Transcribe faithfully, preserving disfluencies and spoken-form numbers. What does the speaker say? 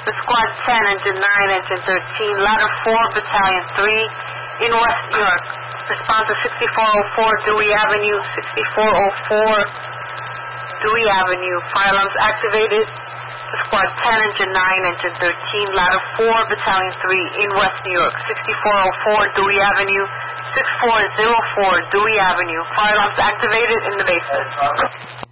The Squad ten, Engine nine, Engine thirteen, Ladder four, Battalion three, in West New York. Response to sixty-four oh four Dewey Avenue, sixty-four oh four Dewey Avenue. Fire alarms activated. The Squad ten, Engine nine, Engine thirteen, Ladder four, Battalion three, in West New York. sixty-four oh four Dewey Avenue, sixty-four oh four Dewey Avenue. Fire alarms activated in the basement.